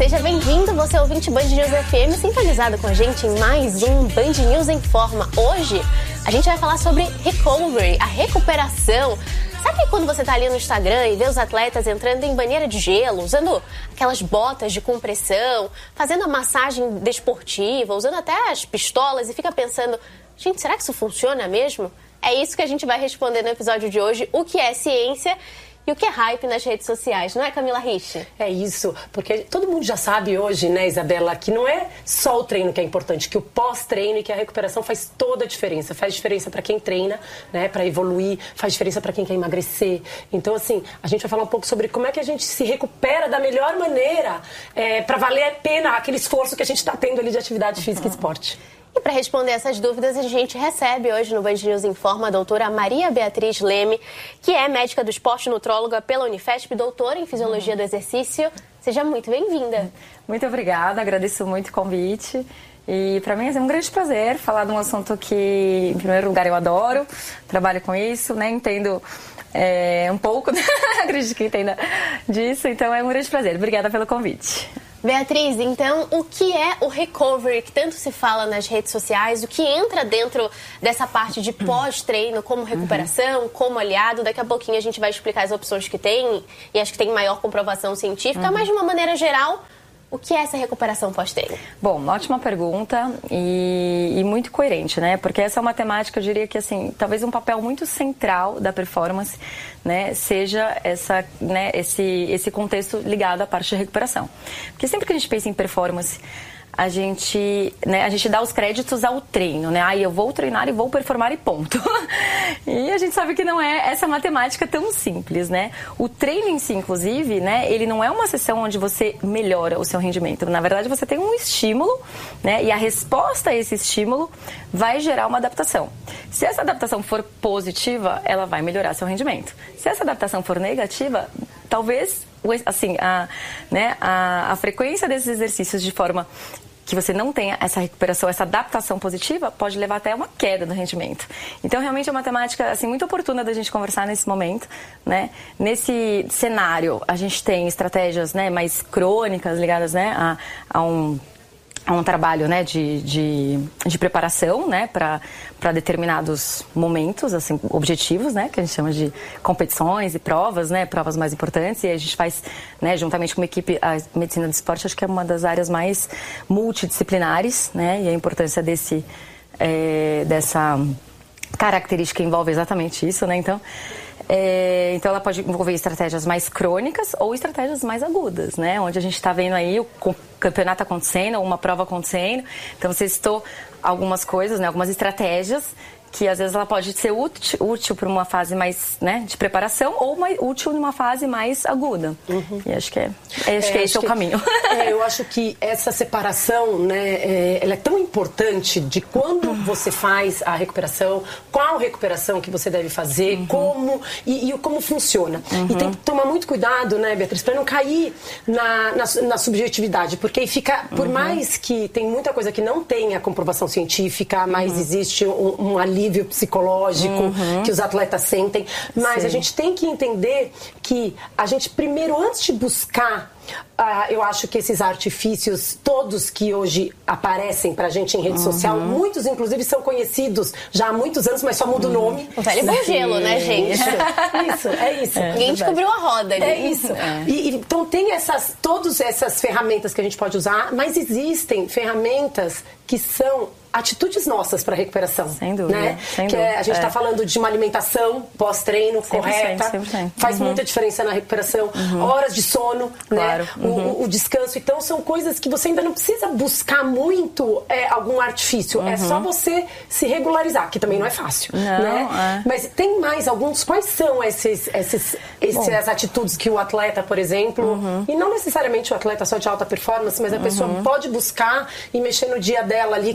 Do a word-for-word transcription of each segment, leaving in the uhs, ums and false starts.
Seja bem-vindo, você é ouvinte Band News F M, sintonizado com a gente em mais um Band News em Forma. Hoje, a gente vai falar sobre recovery, a recuperação. Sabe quando você tá ali no Instagram e vê os atletas entrando em banheira de gelo, usando aquelas botas de compressão, fazendo a massagem desportiva, usando até as pistolas e fica pensando, gente, será que isso funciona mesmo? É isso que a gente vai responder no episódio de hoje, o que é ciência e o que é hype nas redes sociais, não é, Camila Rich? É isso, porque todo mundo já sabe hoje, né, Isabela, que não é só o treino que é importante, que o pós-treino e que a recuperação faz toda a diferença. Faz diferença para quem treina, né, para evoluir, faz diferença para quem quer emagrecer. Então, assim, a gente vai falar um pouco sobre como é que a gente se recupera da melhor maneira é, para valer a pena aquele esforço que a gente está tendo ali de atividade física e esporte. E para responder essas dúvidas, a gente recebe hoje no Band News Informa a doutora Maria Beatriz Leme, que é médica do esporte e nutróloga pela Unifesp, doutora em Fisiologia do Exercício. Seja muito bem-vinda. Muito obrigada, agradeço muito o convite. E para mim é um grande prazer falar de um assunto que, em primeiro lugar, eu adoro, trabalho com isso, né? Entendo é, um pouco, acredito que entenda disso, então é um grande prazer. Obrigada pelo convite. Beatriz, então, o que é o recovery, que tanto se fala nas redes sociais, o que entra dentro dessa parte de pós-treino, como recuperação, uhum. como aliado? Daqui a pouquinho a gente vai explicar as opções que tem, e acho que tem maior comprovação científica, uhum. mas de uma maneira geral, o que é essa recuperação pós-treino? Bom, ótima pergunta e, e muito coerente, né? Porque essa é uma temática, eu diria que, assim, talvez um papel muito central da performance, né, seja essa, né, esse, esse contexto ligado à parte de recuperação. Porque sempre que a gente pensa em performance, a gente, né, a gente dá os créditos ao treino, né? Ah, eu vou treinar e vou performar e ponto. E a gente sabe que não é essa matemática tão simples, né? O treino em si, inclusive, né, ele não é uma sessão onde você melhora o seu rendimento. Na verdade, você tem um estímulo, né? E a resposta a esse estímulo vai gerar uma adaptação. Se essa adaptação for positiva, ela vai melhorar seu rendimento. Se essa adaptação for negativa, talvez, assim, a, né, a, a frequência desses exercícios de forma que você não tenha essa recuperação, essa adaptação positiva, pode levar até uma queda no rendimento. Então, realmente é uma temática assim, muito oportuna da gente conversar nesse momento, né? Nesse cenário, a gente tem estratégias, né, mais crônicas ligadas, né, a, a um... É um trabalho, né, de, de, de preparação, né, para determinados momentos, assim, objetivos, né, que a gente chama de competições e provas, né, provas mais importantes, e a gente faz, né, juntamente com uma equipe, a medicina do esporte, acho que é uma das áreas mais multidisciplinares, né, e a importância desse, é, dessa característica envolve exatamente isso, né, então... É, então ela pode envolver estratégias mais crônicas ou estratégias mais agudas, né? Onde a gente está vendo aí o campeonato acontecendo, ou uma prova acontecendo. Então você citou algumas coisas, né? Algumas estratégias que às vezes ela pode ser útil, útil para uma fase mais, né, de preparação ou mais útil numa fase mais aguda. Uhum. E acho que, é, acho é, que esse acho é o que, caminho. É, eu acho que essa separação, né, é, ela é tão importante de quando uhum. você faz a recuperação, qual recuperação que você deve fazer, uhum. como e, e como funciona. Uhum. E tem que tomar muito cuidado, né, Beatriz, para não cair na, na, na subjetividade, porque fica, por uhum. mais que tem muita coisa que não tenha comprovação científica, mas uhum. existe um, um alívio alívio psicológico uhum. que os atletas sentem, mas Sim. a gente tem que entender que a gente primeiro, antes de buscar Uh, eu acho que esses artifícios todos que hoje aparecem pra gente em rede uhum. social, muitos inclusive são conhecidos já há muitos anos, mas só muda uhum. o nome. O velho bom gelo, né, gente? Isso, isso, é isso. É, Ninguém descobriu a roda. É né? isso. É. E, então tem essas, todas essas ferramentas que a gente pode usar, mas existem ferramentas que são atitudes nossas para recuperação. Sem dúvida. Né? Sem que dúvida. É, a gente está é. falando de uma alimentação pós-treino correta. cem por cento. Faz uhum. muita diferença na recuperação. Uhum. Horas de sono, claro. né? Uhum. O, o descanso. Então, são coisas que você ainda não precisa buscar muito é, algum artifício. Uhum. É só você se regularizar, que também não é fácil. Não, né? é. Mas tem mais alguns. Quais são esses, esses, essas atitudes que o atleta, por exemplo, uhum. e não necessariamente o atleta só de alta performance, mas a pessoa uhum. pode buscar e mexer no dia dela ali, que uhum. ela consiga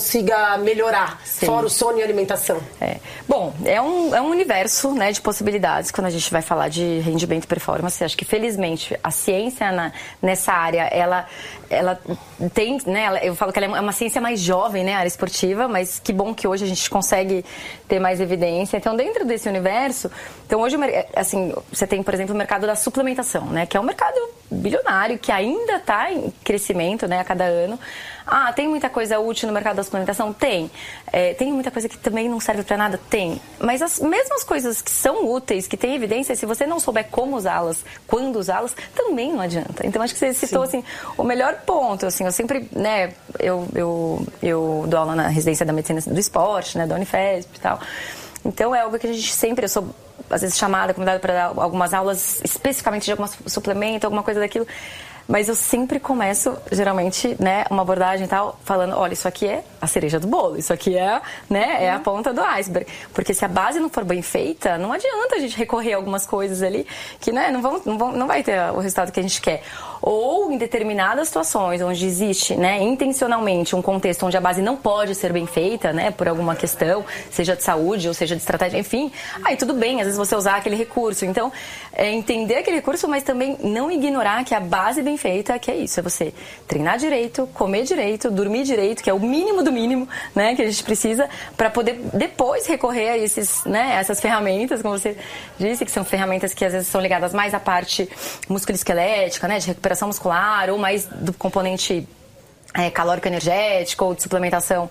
consiga melhorar, Sim. fora o sono e a alimentação? É. Bom, é um, é um universo, né, de possibilidades quando a gente vai falar de rendimento e performance. Acho que, felizmente, a ciência na, nessa área, ela, ela tem, né, ela, eu falo que ela é uma ciência mais jovem, né, a área esportiva, mas que bom que hoje a gente consegue ter mais evidência. Então, dentro desse universo, então hoje, assim, você tem, por exemplo, o mercado da suplementação, né, que é um mercado bilionário, que ainda está em crescimento, né, a cada ano. Ah, tem muita coisa útil no mercado da suplementação? Tem. É, tem muita coisa que também não serve para nada? Tem. Mas as mesmas coisas que são úteis, que têm evidência, se você não souber como usá-las, quando usá-las, também não adianta. Então, acho que você citou, Sim. assim, o melhor ponto. Assim, eu sempre, né, eu, eu, eu dou aula na residência da medicina do esporte, né, da Unifesp e tal. Então, é algo que a gente sempre, eu sou, às vezes, chamada, convidada para dar algumas aulas especificamente de algum suplemento, alguma coisa daquilo. Mas eu sempre começo, geralmente, né, uma abordagem e tal, falando, olha, isso aqui é a cereja do bolo, isso aqui é, né, é a ponta do iceberg. Porque se a base não for bem feita, não adianta a gente recorrer a algumas coisas ali que, né, não, vão, não, vão, não vai ter o resultado que a gente quer. Ou em determinadas situações onde existe, né, intencionalmente um contexto onde a base não pode ser bem feita, né, por alguma questão, seja de saúde ou seja de estratégia, enfim, aí tudo bem, às vezes você usar aquele recurso. Então, é entender aquele recurso, mas também não ignorar que a base bem feita, que é isso, é você treinar direito, comer direito, dormir direito, que é o mínimo do mínimo, né, que a gente precisa para poder depois recorrer a esses, né, essas ferramentas, como você disse, que são ferramentas que às vezes são ligadas mais à parte musculoesquelética, né, de recuperação muscular, ou mais do componente é, calórico energético, ou de suplementação,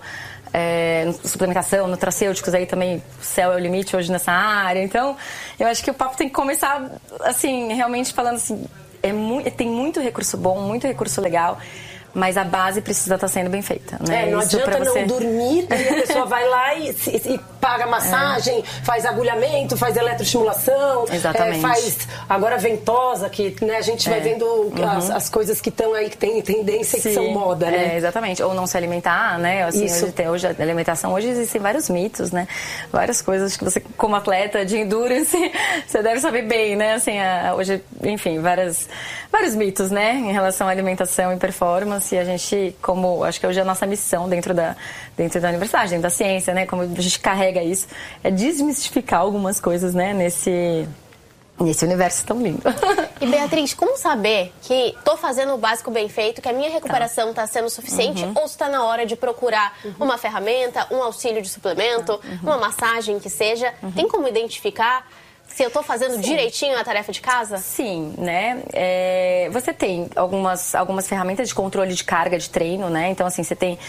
é, suplementação, nutracêuticos, aí também o céu é o limite hoje nessa área. Então, eu acho que o papo tem que começar, assim, realmente falando assim, é muito, tem muito recurso bom, muito recurso legal, mas a base precisa estar sendo bem feita, né? É, não Isso adianta você... não dormir, daí a pessoa vai lá e, e, e paga massagem, é. faz agulhamento, faz eletroestimulação, Exatamente. É, faz agora ventosa, que, né, a gente é. vai vendo uhum. as, as coisas que estão aí, que tem tendência e que são moda, né? É, exatamente. Ou não se alimentar, né? Assim, Isso. Hoje, tem, hoje a alimentação, hoje existem vários mitos, né? Várias coisas que você, como atleta de endurance, você deve saber bem, né? Assim, a, hoje, enfim, várias, vários mitos, né? Em relação à alimentação e performance. E a gente, como, acho que hoje é a nossa missão dentro da, dentro da universidade, dentro da ciência, né? Como a gente carrega isso, é desmistificar algumas coisas, né? Nesse, nesse universo tão lindo. E Beatriz, como saber que tô fazendo o básico bem feito, que a minha recuperação tá, tá sendo suficiente, uhum. ou se tá na hora de procurar uhum. uma ferramenta, um auxílio de suplemento, uhum. uma massagem que seja? Uhum. Tem como identificar se eu estou fazendo Sim. direitinho a tarefa de casa? Sim, né? É, você tem algumas, algumas ferramentas de controle de carga de treino, né? Então, assim, você tem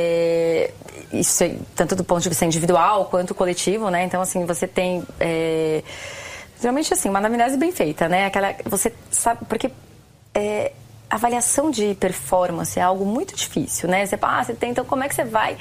é, isso tanto do ponto de vista individual quanto coletivo, né? Então, assim, você tem é, geralmente, assim, uma anamnese bem feita, né? Aquela, você sabe, porque é, avaliação de performance é algo muito difícil, né? Você, ah, você tem, então como é que você vai...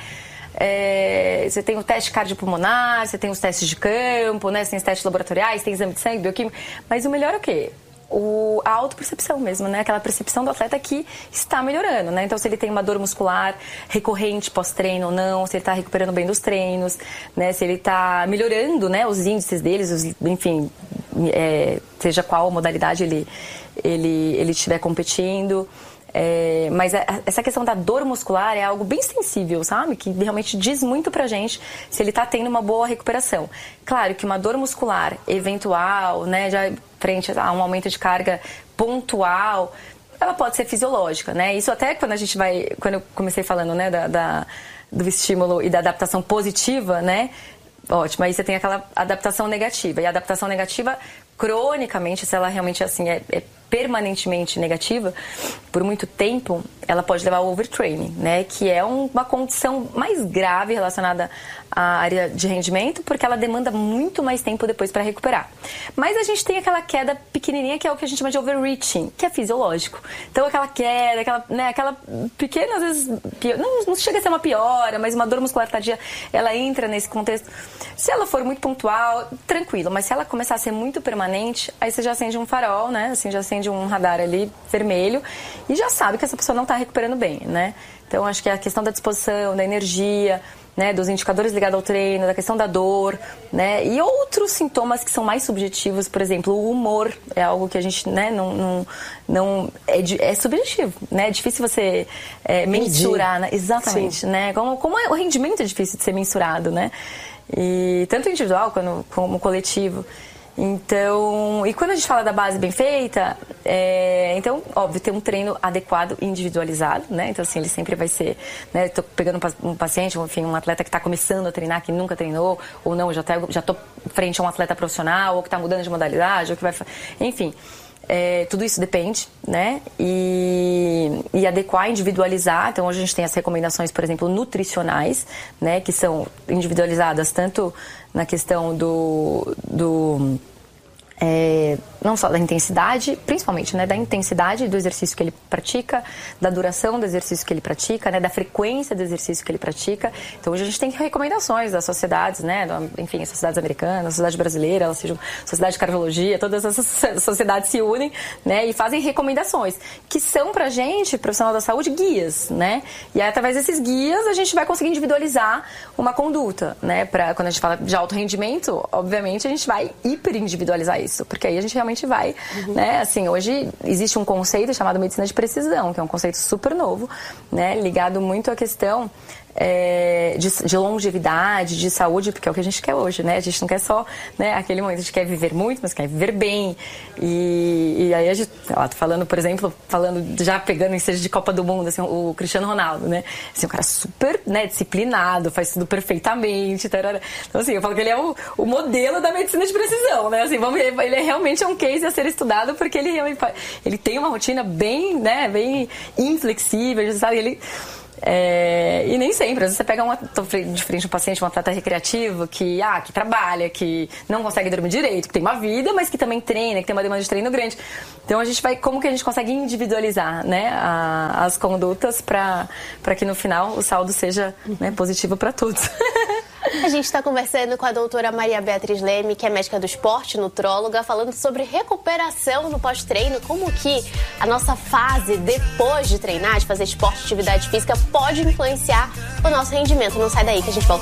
É, você tem o teste cardiopulmonar, você tem os testes de campo, né? Você tem os testes laboratoriais, tem exame de sangue, bioquímica. Mas o melhor é o quê? O, a autopercepção mesmo, né? Aquela percepção do atleta que está melhorando, né? Então, se ele tem uma dor muscular recorrente pós-treino ou não, se ele está recuperando bem dos treinos, né? Se ele está melhorando, né? Os índices deles, os, enfim, é, seja qual modalidade ele, ele, ele estiver competindo. É, mas a, essa questão da dor muscular é algo bem sensível, sabe? Que realmente diz muito pra gente se ele tá tendo uma boa recuperação. Claro que uma dor muscular eventual, né, já frente a um aumento de carga pontual, ela pode ser fisiológica, né? Isso até quando a gente vai, quando eu comecei falando, né, da, da, do estímulo e da adaptação positiva, né? Ótimo, aí você tem aquela adaptação negativa. E a adaptação negativa, cronicamente, se ela realmente assim é, é permanentemente negativa, por muito tempo, ela pode levar ao overtraining, né? Que é um, uma condição mais grave relacionada à área de rendimento, porque ela demanda muito mais tempo depois para recuperar. Mas a gente tem aquela queda pequenininha, que é o que a gente chama de overreaching, que é fisiológico. Então, aquela queda, aquela, né, aquela pequena, às vezes, pior, não, não chega a ser uma piora, mas uma dor muscular tardia, ela entra nesse contexto. Se ela for muito pontual, tranquilo, mas se ela começar a ser muito permanente, aí você já acende um farol, né? Assim, já acende um radar ali vermelho e já sabe que essa pessoa não está recuperando bem, né? Então, acho que a questão da disposição, da energia, né, dos indicadores ligados ao treino, da questão da dor, né, e outros sintomas que são mais subjetivos, por exemplo, o humor é algo que a gente, né, não, não, não é, é subjetivo, né, é difícil você é, mensurar, né? Exatamente, Sim. né, como, como é, o rendimento é difícil de ser mensurado, né, e tanto individual como, como coletivo. Então, e quando a gente fala da base bem feita, é, então, óbvio, ter um treino adequado e individualizado, né? Então, assim, ele sempre vai ser, né? Tô pegando um paciente, enfim, um atleta que está começando a treinar, que nunca treinou, ou não, já, tá, já tô frente a um atleta profissional, ou que está mudando de modalidade, ou que vai... Enfim, é, tudo isso depende, né? E, e adequar, individualizar. Então, hoje a gente tem as recomendações, por exemplo, nutricionais, né? Que são individualizadas tanto na questão do... do É, não só da intensidade, principalmente, né, da intensidade do exercício que ele pratica, da duração do exercício que ele pratica, né, da frequência do exercício que ele pratica. Então, hoje a gente tem recomendações das sociedades, né, do, enfim, as sociedades americanas, a sociedade brasileira, elas sejam sociedade de cardiologia, todas essas sociedades se unem, né, e fazem recomendações que são pra gente, profissional da saúde, guias, né, e aí, através desses guias a gente vai conseguir individualizar uma conduta, né, pra, quando a gente fala de alto rendimento, obviamente a gente vai hiper individualizar isso. Isso, porque aí a gente realmente vai, uhum. né, assim, hoje existe um conceito chamado medicina de precisão, que é um conceito super novo, né, ligado muito à questão é, de, de longevidade, de saúde, porque é o que a gente quer hoje, né, a gente não quer só, né, aquele momento, a gente quer viver muito, mas quer viver bem, e, e aí a gente, ó, tô falando, por exemplo, falando, já pegando em seja de Copa do Mundo, assim, o Cristiano Ronaldo, né, assim, um cara super, né, disciplinado, faz tudo perfeitamente, tarara. Então, assim, eu falo que ele é o, o modelo da medicina de precisão, né, assim, vamos, ele é realmente é um case a ser estudado, porque ele realmente, ele tem uma rotina bem, né, bem inflexível, sabe, ele... É, e nem sempre, às vezes você pega uma, de frente um paciente, um atleta recreativo que, ah, que trabalha, que não consegue dormir direito, que tem uma vida, mas que também treina, que tem uma demanda de treino grande. Então a gente vai, como que a gente consegue individualizar, né, a, as condutas para para que no final o saldo seja, né, positivo para todos. A gente está conversando com a doutora Maria Beatriz Leme, que é médica do esporte, nutróloga, falando sobre recuperação no pós-treino, como que a nossa fase depois de treinar, de fazer esporte, atividade física, pode influenciar o nosso rendimento. Não sai daí que a gente volta.